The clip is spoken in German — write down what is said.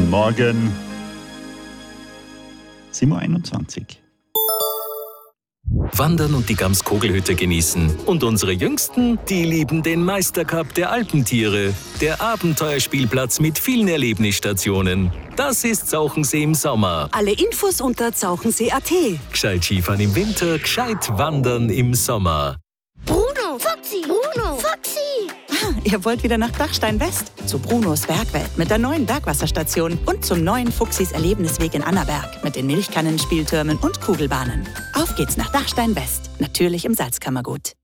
Guten Morgen. 7:21 Uhr. Wandern und die Gamskogelhütte genießen. Und unsere Jüngsten, die lieben den Meistercup der Alpentiere. Der Abenteuerspielplatz mit vielen Erlebnisstationen. Das ist Zauchensee im Sommer. Alle Infos unter zauchensee.at. Gescheit Skifahren im Winter, gescheit wandern im Sommer. Bruno, Foxy, Bruno, Foxy. Ihr wollt wieder nach Dachstein West? Zu Brunos Bergwelt mit der neuen Bergwasserstation und zum neuen Fuchsis Erlebnisweg in Annaberg mit den Milchkannen, Spieltürmen und Kugelbahnen. Auf geht's nach Dachstein West, natürlich im Salzkammergut.